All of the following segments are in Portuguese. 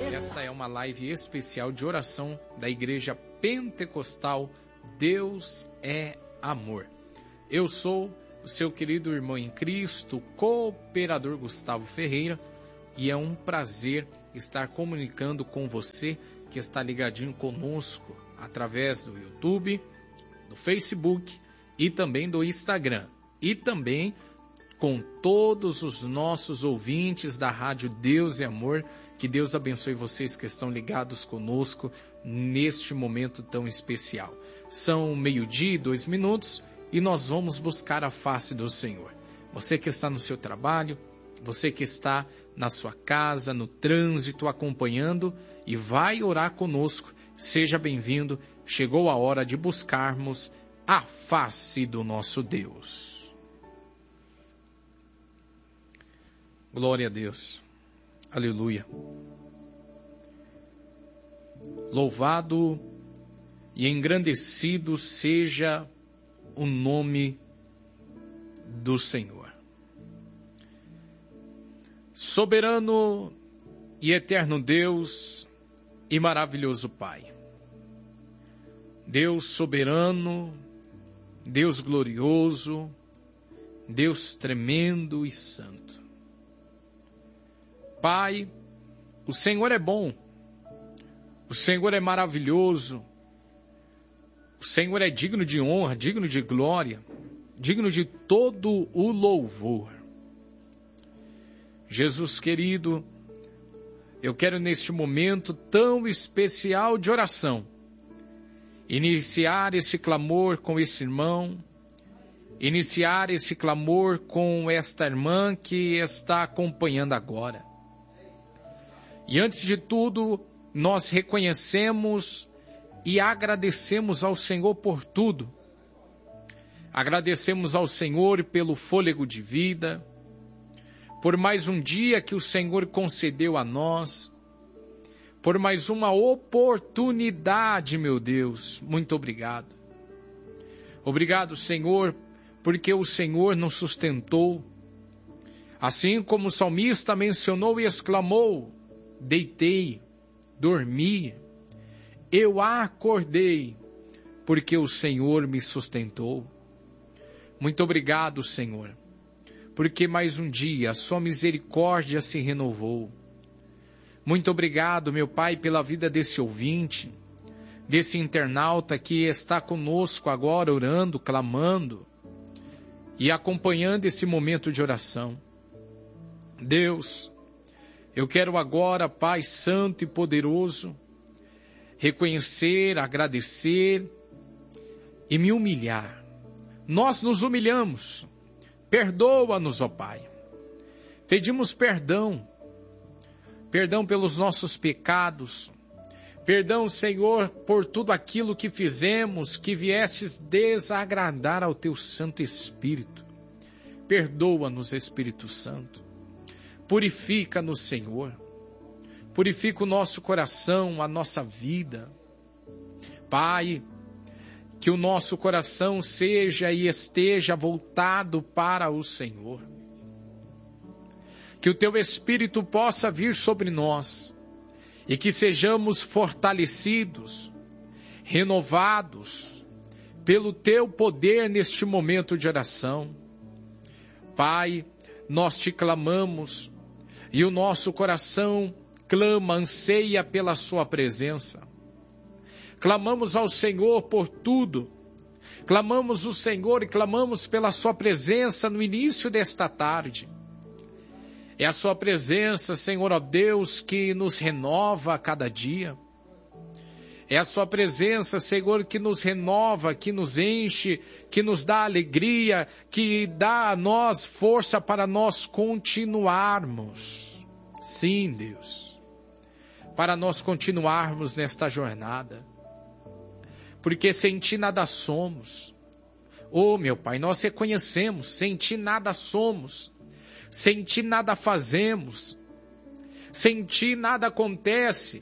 Esta é uma live especial de oração da Igreja Pentecostal Deus é Amor. Eu sou o seu querido irmão em Cristo, cooperador Gustavo Ferreira, e é um prazer estar comunicando com você que está ligadinho conosco através do YouTube, do Facebook e também do Instagram, e também com todos os nossos ouvintes da Rádio Deus é Amor. Que Deus abençoe vocês que estão ligados conosco neste momento tão especial. São 12:02 e nós vamos buscar a face do Senhor. Você que está no seu trabalho, você que está na sua casa, no trânsito, acompanhando e vai orar conosco, seja bem-vindo. Chegou a hora de buscarmos a face do nosso Deus. Glória a Deus. Aleluia. Louvado e engrandecido seja o nome do Senhor. Soberano e eterno Deus e maravilhoso Pai. Deus soberano, Deus glorioso, Deus tremendo e santo. Pai, o Senhor é bom, o Senhor é maravilhoso, o Senhor é digno de honra, digno de glória, digno de todo o louvor. Jesus querido, eu quero neste momento tão especial de oração, iniciar esse clamor com esse irmão, iniciar esse clamor com esta irmã que está acompanhando agora. E antes de tudo, nós reconhecemos e agradecemos ao Senhor por tudo. Agradecemos ao Senhor pelo fôlego de vida, por mais um dia que o Senhor concedeu a nós, por mais uma oportunidade, meu Deus. Muito obrigado. Obrigado, Senhor, porque o Senhor nos sustentou. Assim como o salmista mencionou e exclamou: deitei, dormi, eu acordei, porque o Senhor me sustentou. Muito obrigado, Senhor, porque mais um dia a sua misericórdia se renovou. Muito obrigado, meu Pai, pela vida desse ouvinte, desse internauta que está conosco agora orando, clamando e acompanhando esse momento de oração. Deus, eu quero agora, Pai Santo e Poderoso, reconhecer, agradecer e me humilhar. Nós nos humilhamos. Perdoa-nos, ó Pai. Pedimos perdão. Perdão pelos nossos pecados. Perdão, Senhor, por tudo aquilo que fizemos, que viestes desagradar ao Teu Santo Espírito. Perdoa-nos, Espírito Santo. Purifica-nos, Senhor. Purifica o nosso coração, a nossa vida. Pai, que o nosso coração seja e esteja voltado para o Senhor. Que o Teu Espírito possa vir sobre nós e que sejamos fortalecidos, renovados pelo Teu poder neste momento de oração. Pai, nós Te clamamos e o nosso coração clama, anseia pela Sua presença. Clamamos ao Senhor por tudo. Clamamos o Senhor e clamamos pela Sua presença no início desta tarde. É a Sua presença, Senhor, ó Deus, que nos renova a cada dia. É a Sua presença, Senhor, que nos renova, que nos enche, que nos dá alegria, que dá a nós força para nós continuarmos. Sim, Deus, para nós continuarmos nesta jornada. Porque sem Ti nada somos. Oh, meu Pai, nós reconhecemos, sem Ti nada somos. Sem Ti nada fazemos. Sem Ti nada acontece.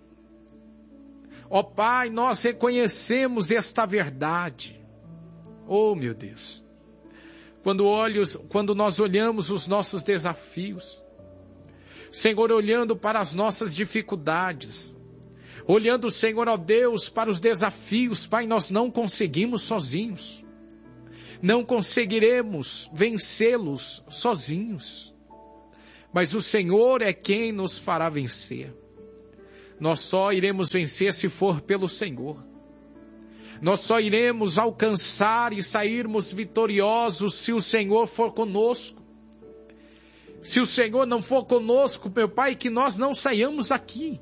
Ó Pai, nós reconhecemos esta verdade. Oh, meu Deus. Quando nós olhamos os nossos desafios, Senhor, olhando para as nossas dificuldades, olhando, Senhor, ó Deus, para os desafios, Pai, nós não conseguimos sozinhos, não conseguiremos vencê-los sozinhos, mas o Senhor é quem nos fará vencer. Nós só iremos vencer se for pelo Senhor. Nós só iremos alcançar e sairmos vitoriosos se o Senhor for conosco. Se o Senhor não for conosco, meu Pai, que nós não saiamos daqui.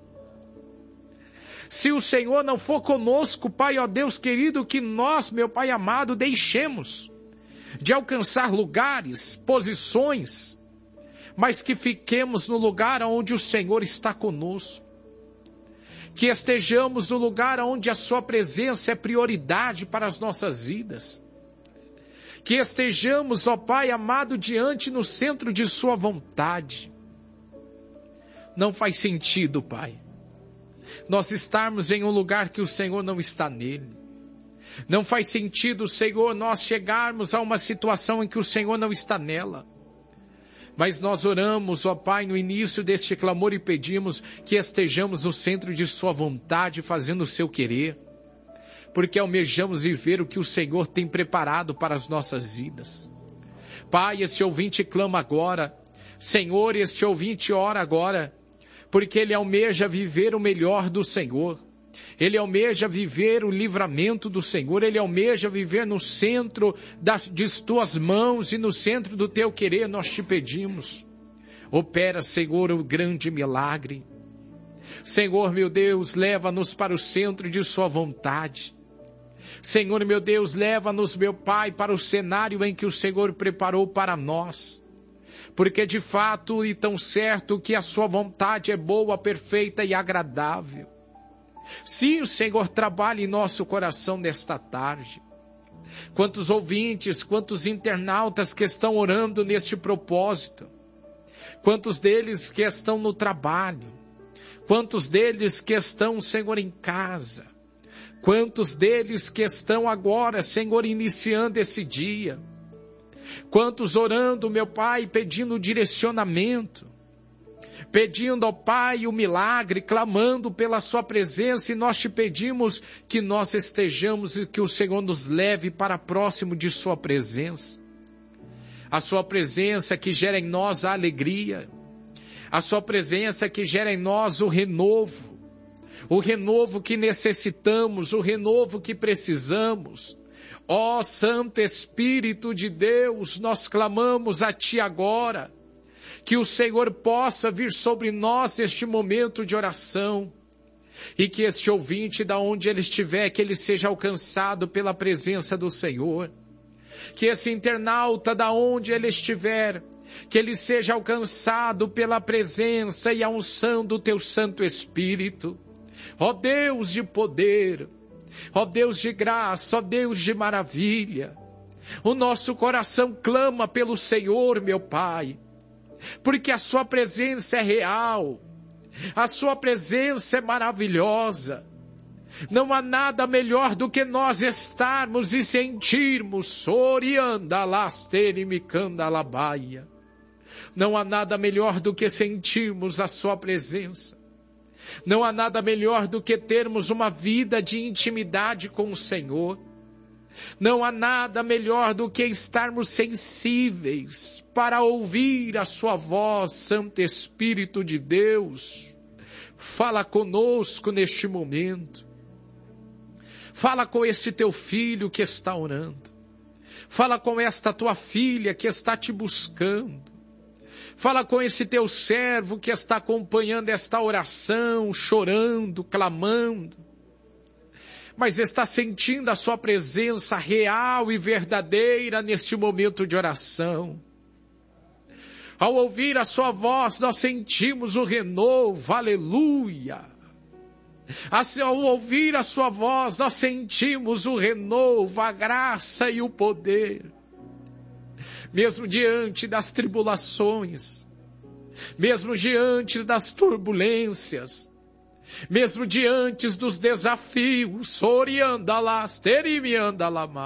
Se o Senhor não for conosco, Pai, ó Deus querido, que nós, meu Pai amado, deixemos de alcançar lugares, posições, mas que fiquemos no lugar onde o Senhor está conosco. Que estejamos no lugar onde a sua presença é prioridade para as nossas vidas. Que estejamos, ó Pai amado, diante no centro de sua vontade. Não faz sentido, Pai, nós estarmos em um lugar que o Senhor não está nele. Não faz sentido, Senhor, nós chegarmos a uma situação em que o Senhor não está nela. Mas nós oramos, ó Pai, no início deste clamor e pedimos que estejamos no centro de sua vontade, fazendo o seu querer. Porque almejamos viver o que o Senhor tem preparado para as nossas vidas. Pai, este ouvinte clama agora. Senhor, este ouvinte ora agora. Porque ele almeja viver o melhor do Senhor. Ele almeja viver o livramento do Senhor. Ele almeja viver no centro de tuas mãos e no centro do teu querer. Nós te pedimos. Opera, Senhor, o grande milagre. Senhor, meu Deus, leva-nos para o centro de sua vontade. Senhor, meu Deus, leva-nos, meu Pai, para o cenário em que o Senhor preparou para nós. Porque de fato e tão certo que a sua vontade é boa, perfeita e agradável. Sim, o Senhor trabalha em nosso coração nesta tarde. Quantos ouvintes, quantos internautas que estão orando neste propósito. Quantos deles que estão no trabalho. Quantos deles que estão, Senhor, em casa. Quantos deles que estão agora, Senhor, iniciando esse dia. Quantos orando, meu Pai, pedindo direcionamento. Pedindo ao Pai o milagre, clamando pela sua presença, e nós te pedimos que nós estejamos e que o Senhor nos leve para próximo de sua presença. A sua presença que gera em nós a alegria, a sua presença que gera em nós o renovo que necessitamos, o renovo que precisamos. Ó Santo Espírito de Deus, nós clamamos a Ti agora, que o Senhor possa vir sobre nós neste momento de oração, e que este ouvinte, da onde ele estiver, que ele seja alcançado pela presença do Senhor, que esse internauta, da onde ele estiver, que ele seja alcançado pela presença e a unção do Teu Santo Espírito. Ó Deus de poder, ó Deus de graça, ó Deus de maravilha, o nosso coração clama pelo Senhor, meu Pai, porque a sua presença é real, a sua presença é maravilhosa. Não há nada melhor do que nós estarmos e sentirmos, orianda lasterimicanda labaia. Não há nada melhor do que sentirmos a sua presença. Não há nada melhor do que termos uma vida de intimidade com o Senhor. Não há nada melhor do que estarmos sensíveis para ouvir a sua voz, Santo Espírito de Deus. Fala conosco neste momento. Fala com esse teu filho que está orando. Fala com esta tua filha que está te buscando. Fala com esse teu servo que está acompanhando esta oração, chorando, clamando, mas está sentindo a sua presença real e verdadeira neste momento de oração. Ao ouvir a sua voz, nós sentimos o renovo, aleluia. Ao ouvir a sua voz, nós sentimos o renovo, a graça e o poder. Mesmo diante das tribulações, mesmo diante das turbulências, mesmo diante dos desafios,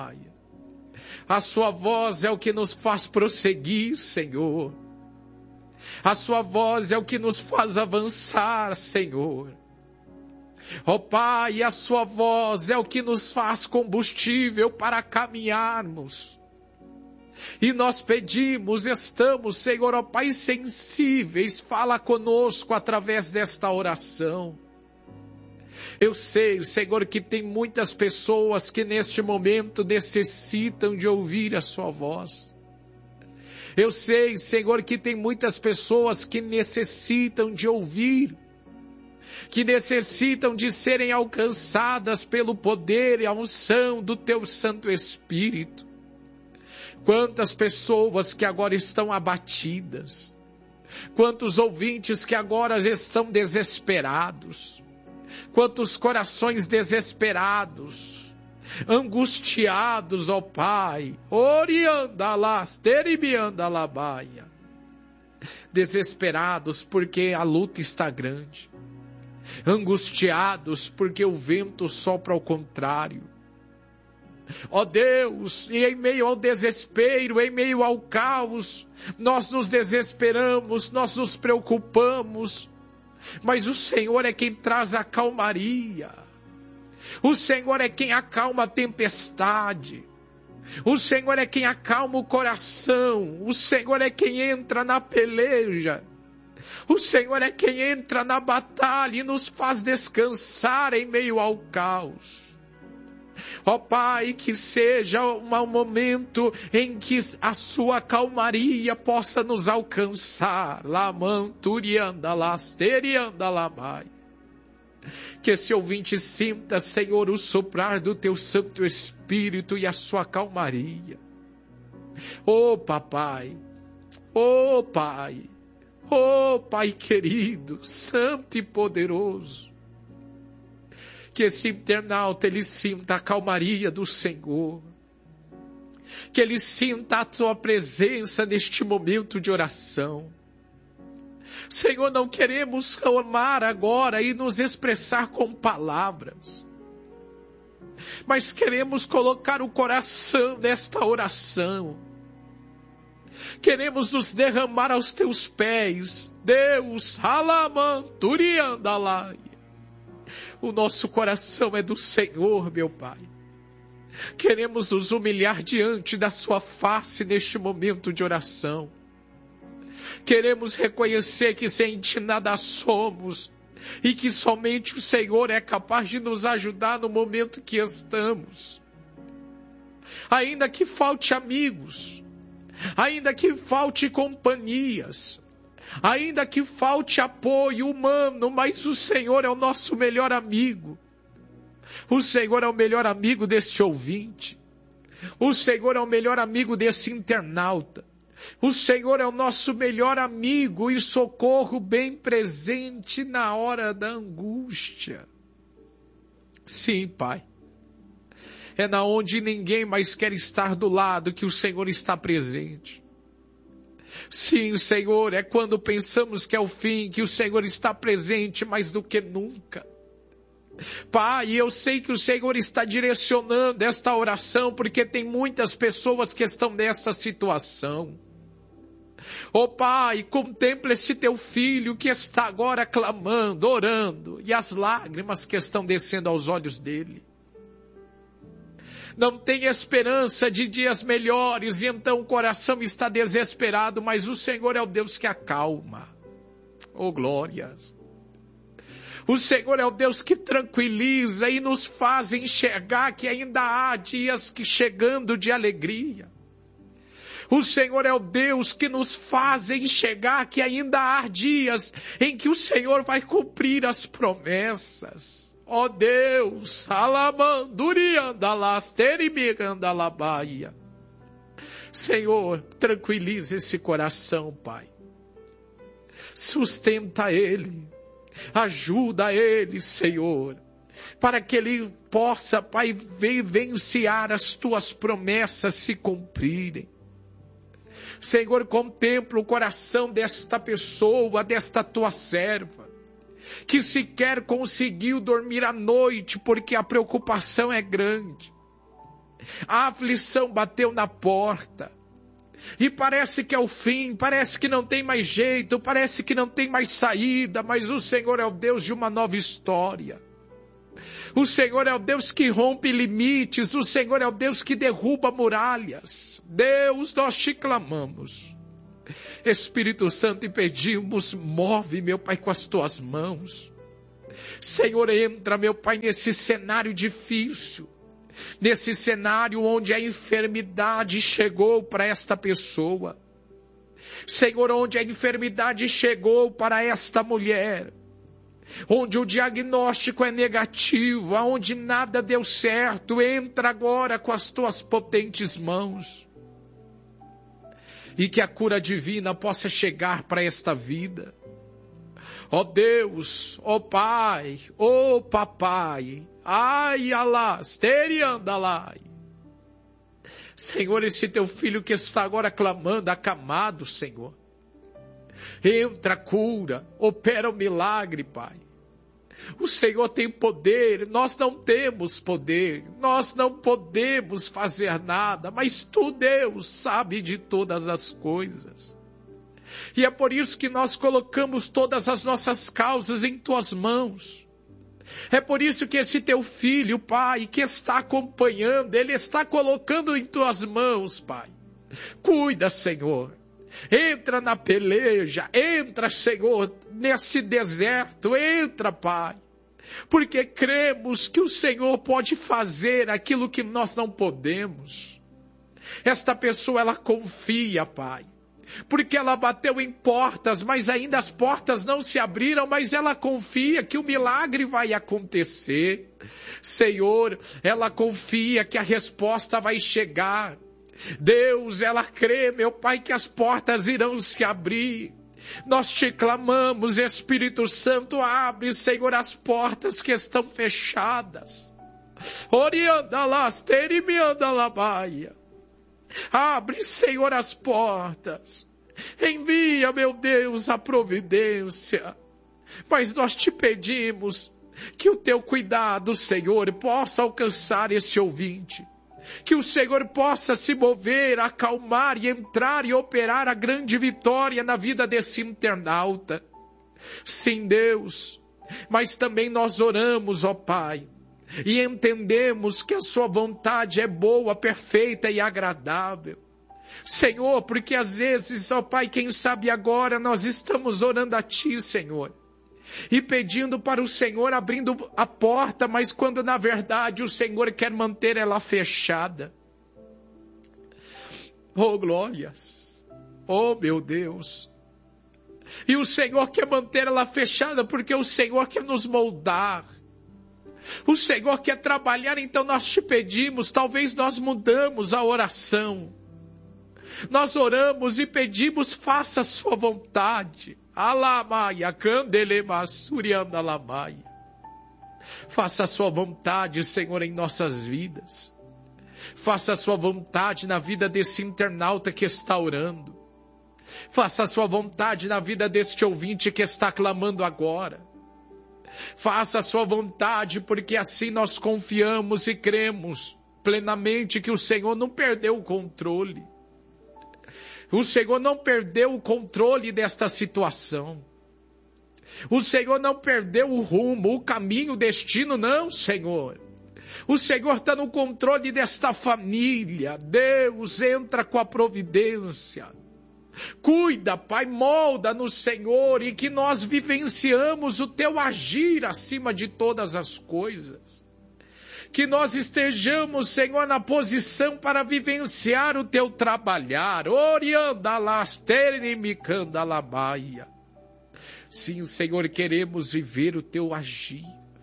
a sua voz é o que nos faz prosseguir, Senhor. A sua voz é o que nos faz avançar, Senhor. Ó Pai, a sua voz é o que nos faz combustível para caminharmos. E nós pedimos, estamos, Senhor, ó Pai, sensíveis, fala conosco através desta oração. Eu sei, Senhor, que tem muitas pessoas que neste momento necessitam de ouvir a sua voz. Eu sei, Senhor, que tem muitas pessoas que necessitam de ouvir, que necessitam de serem alcançadas pelo poder e a unção do Teu Santo Espírito. Quantas pessoas que agora estão abatidas, quantos ouvintes que agora estão desesperados, quantos corações desesperados, angustiados, ó Pai, desesperados porque a luta está grande, angustiados porque o vento sopra ao contrário. Ó Deus, e em meio ao desespero, em meio ao caos, nós nos desesperamos, nós nos preocupamos, mas o Senhor é quem traz a calmaria. O Senhor é quem acalma a tempestade. O Senhor é quem acalma o coração. O Senhor é quem entra na peleja. O Senhor é quem entra na batalha e nos faz descansar em meio ao caos. Ó Pai, que seja um momento em que a sua calmaria possa nos alcançar. Que esse ouvinte sinta, Senhor, o soprar do Teu Santo Espírito e a sua calmaria. Ó Papai, ó Pai, ó Pai querido, santo e poderoso. Que esse internauta, ele sinta a calmaria do Senhor. Que ele sinta a Tua presença neste momento de oração. Senhor, não queremos clamar agora e nos expressar com palavras. Mas queremos colocar o coração nesta oração. Queremos nos derramar aos Teus pés. Deus, Halamanturiandalai. O nosso coração é do Senhor, meu Pai. Queremos nos humilhar diante da Sua face neste momento de oração. Queremos reconhecer que sem Ti nada somos e que somente o Senhor é capaz de nos ajudar no momento que estamos. Ainda que falte amigos, ainda que falte companhias, ainda que falte apoio humano, mas o Senhor é o nosso melhor amigo. O Senhor é o melhor amigo deste ouvinte. O Senhor é o melhor amigo desse internauta. O Senhor é o nosso melhor amigo e socorro bem presente na hora da angústia. Sim, Pai. É na onde ninguém mais quer estar do lado que o Senhor está presente. Sim, Senhor, é quando pensamos que é o fim, que o Senhor está presente mais do que nunca. Pai, eu sei que o Senhor está direcionando esta oração, porque tem muitas pessoas que estão nessa situação. Ó Pai, contempla este Teu filho que está agora clamando, orando, e as lágrimas que estão descendo aos olhos dele. Não tem esperança de dias melhores, e então o coração está desesperado, mas o Senhor é o Deus que acalma. Oh, glórias! O Senhor é o Deus que tranquiliza e nos faz enxergar que ainda há dias que chegando de alegria. O Senhor é o Deus que nos faz enxergar que ainda há dias em que o Senhor vai cumprir as promessas. Ó Deus, Senhor, tranquiliza esse coração, Pai. Sustenta ele, ajuda ele, Senhor, para que ele possa, Pai, vivenciar as Tuas promessas se cumprirem. Senhor, contempla o coração desta pessoa, desta Tua serva, que sequer conseguiu dormir à noite porque a preocupação é grande. A aflição bateu na porta. E parece que é o fim, parece que não tem mais jeito, parece que não tem mais saída, mas o Senhor é o Deus de uma nova história. O Senhor é o Deus que rompe limites, o Senhor é o Deus que derruba muralhas. Deus, nós te clamamos. Espírito Santo, e pedimos, move, meu Pai, com as tuas mãos. Senhor, entra, meu Pai, nesse cenário difícil, nesse cenário onde a enfermidade chegou para esta pessoa. Senhor, onde a enfermidade chegou para esta mulher, onde o diagnóstico é negativo, onde nada deu certo, entra agora com as tuas potentes mãos. E que a cura divina possa chegar para esta vida. Ó Deus, ó Pai, ó Papai, ai alás, teriandalai. Senhor, esse teu filho que está agora clamando, acamado, Senhor. Entra, cura, opera o milagre, Pai. O Senhor tem poder, nós não temos poder, nós não podemos fazer nada, mas Tu, Deus, sabe de todas as coisas. E é por isso que nós colocamos todas as nossas causas em Tuas mãos. É por isso que esse Teu filho, Pai, que está acompanhando, ele está colocando em Tuas mãos, Pai. Cuida, Senhor. Entra na peleja, entra, Senhor, nesse deserto, entra, Pai. Porque cremos que o Senhor pode fazer aquilo que nós não podemos. Esta pessoa, ela confia, Pai. Porque ela bateu em portas, mas ainda as portas não se abriram, mas ela confia que o milagre vai acontecer. Senhor, ela confia que a resposta vai chegar. Deus, ela crê, meu Pai, que as portas irão se abrir. Nós te clamamos, Espírito Santo, abre, Senhor, as portas que estão fechadas. Abre, Senhor, as portas. Envia, meu Deus, a providência. Mas nós te pedimos que o teu cuidado, Senhor, possa alcançar este ouvinte. Que o Senhor possa se mover, acalmar e entrar e operar a grande vitória na vida desse internauta. Sim, Deus, mas também nós oramos, ó Pai, e entendemos que a sua vontade é boa, perfeita e agradável. Senhor, porque às vezes, ó Pai, quem sabe agora nós estamos orando a Ti, Senhor, e pedindo para o Senhor, abrindo a porta, mas quando na verdade o Senhor quer manter ela fechada. Oh glórias, oh meu Deus, e o Senhor quer manter ela fechada porque o Senhor quer nos moldar, o Senhor quer trabalhar. Então nós te pedimos, talvez nós mudamos a oração, nós oramos e pedimos, faça a sua vontade. Alamaia, candelema, suriandalamaia. Faça a sua vontade, Senhor, em nossas vidas. Faça a sua vontade na vida desse internauta que está orando. Faça a sua vontade na vida deste ouvinte que está clamando agora. Faça a sua vontade, porque assim nós confiamos e cremos plenamente que o Senhor não perdeu o controle. O Senhor não perdeu o controle desta situação. O Senhor não perdeu o rumo, o caminho, o destino, não, Senhor. O Senhor está no controle desta família. Deus, entra com a providência. Cuida, Pai, molda no Senhor, e que nós vivenciamos o Teu agir acima de todas as coisas. Que nós estejamos, Senhor, na posição para vivenciar o Teu trabalhar. Sim, Senhor, queremos viver o Teu agir.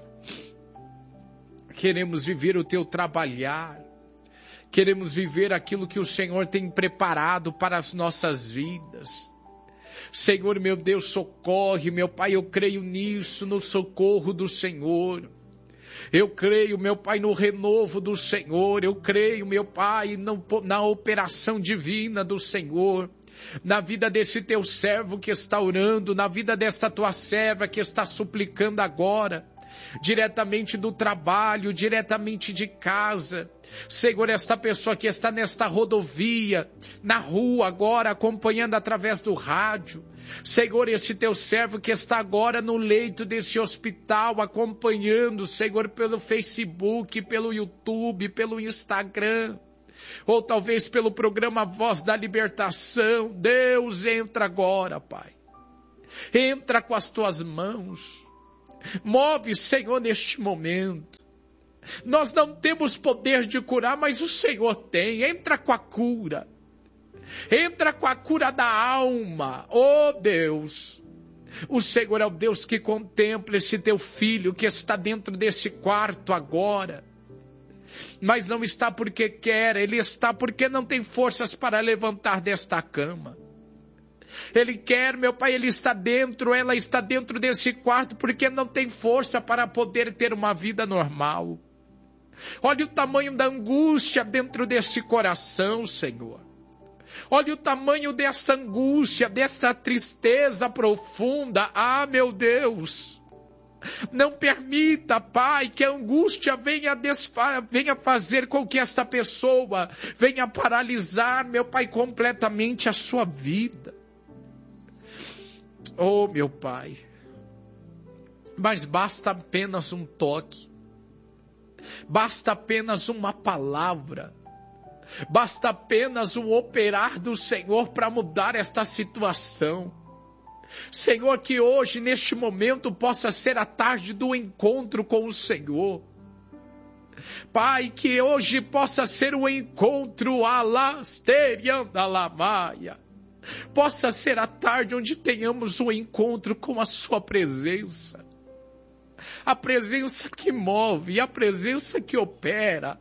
Queremos viver o Teu trabalhar. Queremos viver aquilo que o Senhor tem preparado para as nossas vidas. Senhor, meu Deus, socorre, meu Pai, eu creio nisso, no socorro do Senhor. Eu creio, meu Pai, no renovo do Senhor. Eu creio, meu Pai, na operação divina do Senhor. Na vida desse Teu servo que está orando, na vida desta Tua serva que está suplicando agora. diretamente do trabalho, diretamente de casa. Senhor, esta pessoa que está nesta rodovia, na rua agora, acompanhando através do rádio. Senhor, esse teu servo que está agora no leito desse hospital, acompanhando, Senhor, pelo Facebook, pelo YouTube, pelo Instagram, ou talvez pelo programa Voz da Libertação. Deus, entra agora, Pai. Entra com as tuas mãos. Move, Senhor, neste momento. Nós não temos poder de curar, mas o Senhor tem. Entra com a cura. Entra com a cura da alma. Oh Deus, o Senhor é o Deus que contempla esse teu filho que está dentro desse quarto agora. Mas não está porque quer, ele está porque não tem forças para levantar desta cama. Ele quer, meu Pai, ele está dentro, ela está dentro desse quarto porque não tem força para poder ter uma vida normal. Olha o tamanho da angústia dentro desse coração, Senhor. Olha o tamanho dessa angústia, dessa tristeza profunda. Ah, meu Deus, não permita, Pai, que a angústia venha fazer com que esta pessoa venha paralisar, meu Pai, completamente a sua vida. Oh, meu Pai, mas basta apenas um toque, basta apenas uma palavra, basta apenas um operar do Senhor para mudar esta situação. Senhor, que hoje, neste momento, possa ser a tarde do encontro com o Senhor. Pai, que hoje possa ser o encontro alasteriandalamaia. Possa ser a tarde onde tenhamos um encontro com a sua presença. A presença que move, a presença que opera.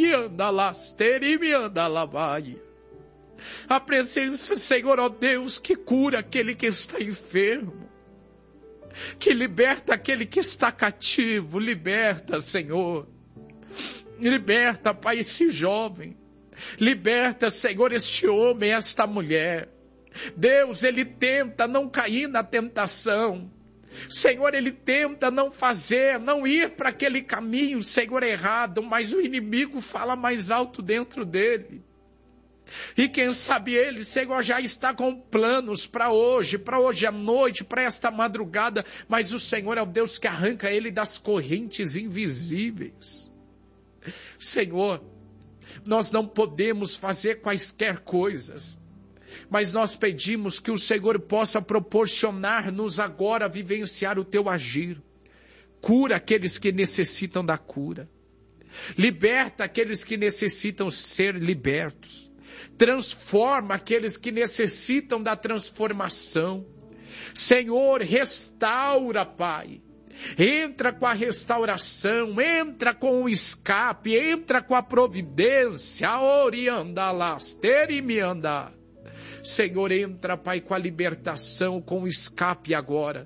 Oriandalasterimiandalamaia. A presença, Senhor, ó Deus, que cura aquele que está enfermo, que liberta aquele que está cativo. Liberta, Senhor. Liberta, Pai, esse jovem. Liberta, Senhor, este homem, esta mulher. Deus, ele tenta não cair na tentação. Senhor, ele tenta não ir para aquele caminho, Senhor, errado, mas o inimigo fala mais alto dentro dele. E quem sabe ele, Senhor, já está com planos para hoje à noite, para esta madrugada, mas o Senhor é o Deus que arranca ele das correntes invisíveis. Senhor, nós não podemos fazer quaisquer coisas, mas nós pedimos que o Senhor possa proporcionar-nos agora vivenciar o teu agir. Cura aqueles que necessitam da cura. Liberta aqueles que necessitam ser libertos. Transforma aqueles que necessitam da transformação. Senhor, restaura, Pai. Entra com a restauração, entra com o escape, entra com a providência. Oriandalasterimianda. Senhor, entra, Pai, com a libertação, com o escape agora.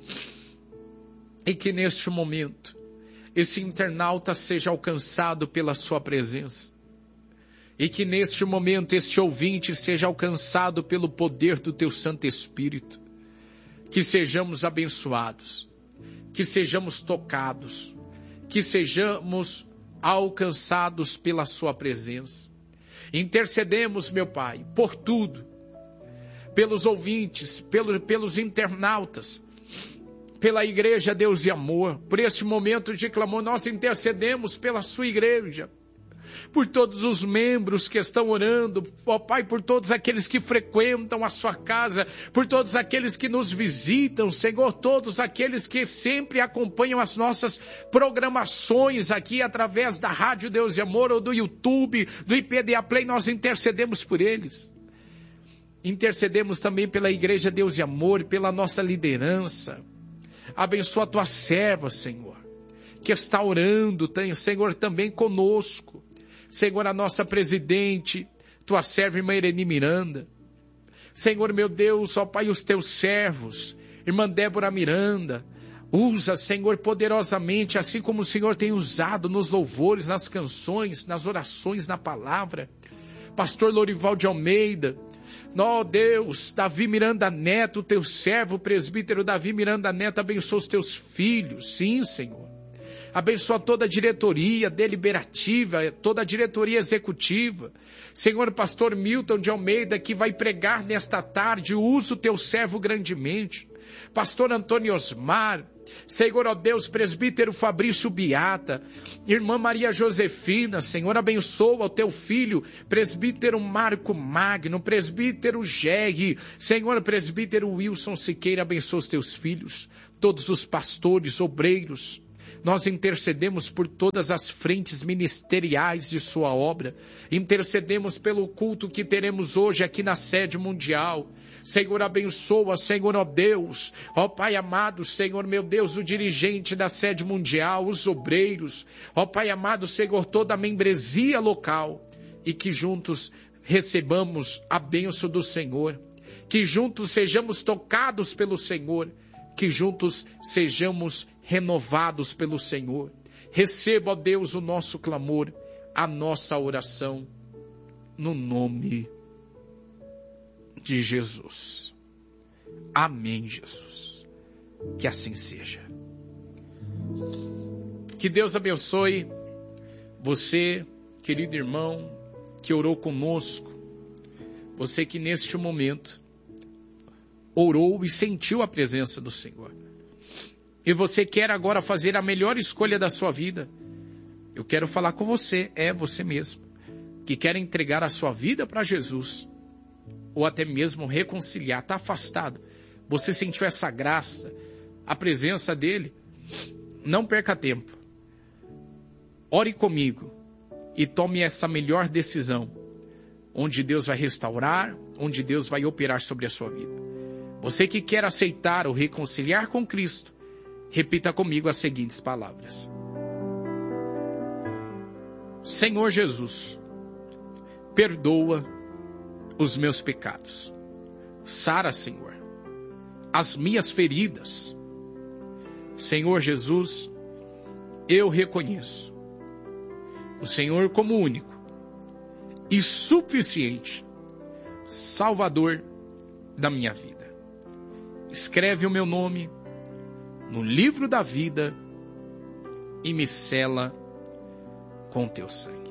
E que neste momento, esse internauta seja alcançado pela sua presença. E que neste momento, este ouvinte seja alcançado pelo poder do teu Santo Espírito. Que sejamos abençoados, que sejamos tocados, que sejamos alcançados pela sua presença. Intercedemos, meu Pai, por tudo, pelos ouvintes, pelos internautas, pela igreja Deus e Amor, por este momento de clamor. Nós intercedemos pela sua igreja, por todos os membros que estão orando, ó Pai, por todos aqueles que frequentam a sua casa, por todos aqueles que nos visitam, Senhor, todos aqueles que sempre acompanham as nossas programações aqui através da Rádio Deus e Amor ou do YouTube, do IPDA Play. Nós intercedemos por eles. Intercedemos também pela igreja Deus e Amor, pela nossa liderança. Abençoa a tua serva, Senhor, que está orando, Senhor, também conosco. Senhor, a nossa presidente, tua serva, irmã Irene Miranda. Senhor, meu Deus, ó Pai, os teus servos, irmã Débora Miranda. Usa, Senhor, poderosamente, assim como o Senhor tem usado nos louvores, nas canções, nas orações, na palavra. Pastor Lorival de Almeida. Ó Deus, Davi Miranda Neto, teu servo, o presbítero Davi Miranda Neto, abençoa os teus filhos. Sim, Senhor. Abençoa toda a diretoria deliberativa, toda a diretoria executiva. Senhor, pastor Milton de Almeida, que vai pregar nesta tarde, usa o teu servo grandemente. Pastor Antônio Osmar, Senhor, ó Deus, presbítero Fabrício Biata, irmã Maria Josefina, Senhor, abençoa o teu filho, presbítero Marco Magno, presbítero Gerry, Senhor, presbítero Wilson Siqueira, abençoa os teus filhos, todos os pastores, obreiros. Nós intercedemos por todas as frentes ministeriais de sua obra, intercedemos pelo culto que teremos hoje aqui na sede mundial. Senhor, abençoa, Senhor, ó Deus, ó Pai amado, Senhor, meu Deus, o dirigente da sede mundial, os obreiros, ó Pai amado, Senhor, toda a membresia local, e que juntos recebamos a bênção do Senhor, que juntos sejamos tocados pelo Senhor, que juntos sejamos renovados pelo Senhor. Receba, ó Deus, o nosso clamor, a nossa oração, no nome de Jesus. Amém, Jesus. Que assim seja. Que Deus abençoe você, querido irmão, que orou conosco. Você que neste momento orou e sentiu a presença do Senhor. E você quer agora fazer a melhor escolha da sua vida. Eu quero falar com você, você mesmo, que quer entregar a sua vida para Jesus, ou até mesmo reconciliar, está afastado. Você sentiu essa graça, a presença dele. Não perca tempo. Ore comigo e tome essa melhor decisão, onde Deus vai restaurar, onde Deus vai operar sobre a sua vida. Você que quer aceitar ou reconciliar com Cristo, repita comigo as seguintes palavras. Senhor Jesus, perdoa os meus pecados. Sara, Senhor, as minhas feridas. Senhor Jesus, eu reconheço o Senhor como único e suficiente Salvador da minha vida. Escreve o meu nome no livro da vida e me sela com teu sangue.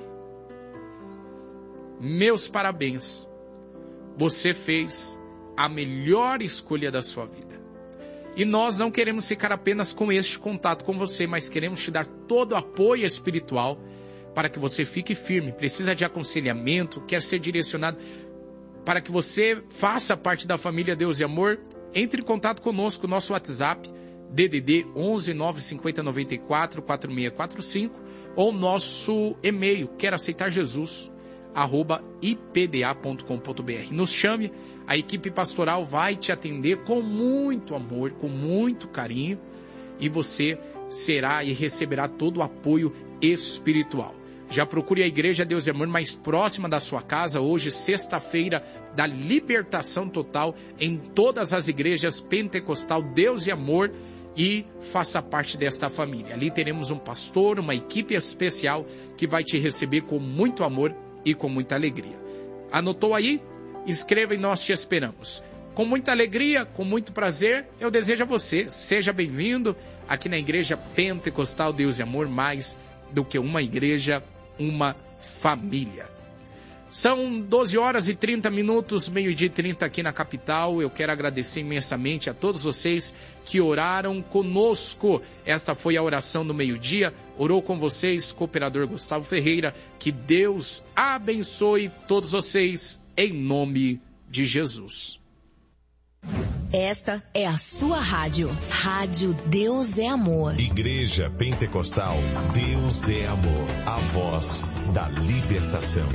Meus parabéns. Você fez a melhor escolha da sua vida. E nós não queremos ficar apenas com este contato com você, mas queremos te dar todo o apoio espiritual para que você fique firme. Precisa de aconselhamento, quer ser direcionado para que você faça parte da família Deus e Amor. Entre em contato conosco, nosso WhatsApp, DDD 11 950 94 4645, ou nosso e-mail, quer aceitar Jesus, @ipda.com.br. Nos chame, a equipe pastoral vai te atender com muito amor, com muito carinho, e você será e receberá todo o apoio espiritual. Já procure a Igreja Deus e Amor mais próxima da sua casa, hoje, sexta-feira, da libertação total em todas as igrejas pentecostal Deus e Amor, e faça parte desta família. Ali teremos um pastor, uma equipe especial que vai te receber com muito amor e com muita alegria. Anotou aí? Escreva e nós te esperamos. Com muita alegria, com muito prazer, eu desejo a você, seja bem-vindo aqui na Igreja Pentecostal Deus e Amor, mais do que uma igreja, uma família. São 12 horas e 30 minutos, 12:30 aqui na capital. Eu quero agradecer imensamente a todos vocês que oraram conosco. Esta foi a oração do meio-dia. Orou com vocês, cooperador Gustavo Ferreira. Que Deus abençoe todos vocês, em nome de Jesus. Esta é a sua rádio. Rádio Deus é Amor. Igreja Pentecostal Deus é Amor. A voz da libertação.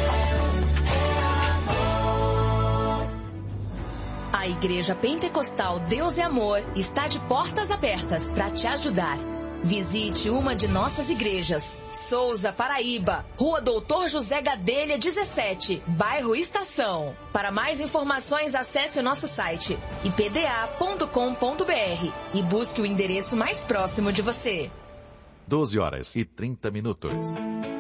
A Igreja Pentecostal Deus é Amor está de portas abertas para te ajudar. Visite uma de nossas igrejas. Souza, Paraíba, Rua Doutor José Gadelha 17, bairro Estação. Para mais informações, acesse o nosso site ipda.com.br e busque o endereço mais próximo de você. 12 horas e 30 minutos.